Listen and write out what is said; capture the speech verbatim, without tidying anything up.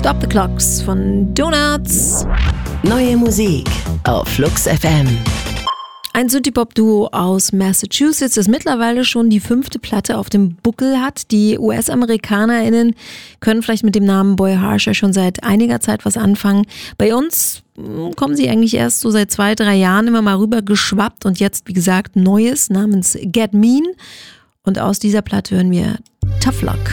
Stop the Clocks von Donuts. Neue Musik auf Flux F M. Ein Synthie-Pop-Duo aus Massachusetts, das mittlerweile schon die fünfte Platte auf dem Buckel hat. Die U S-AmerikanerInnen können vielleicht mit dem Namen Boy Harsher schon seit einiger Zeit was anfangen. Bei uns kommen sie eigentlich erst so seit zwei, drei Jahren immer mal rüber geschwappt und jetzt, wie gesagt, Neues namens Get Mean. Und aus dieser Platte hören wir Tough Luck.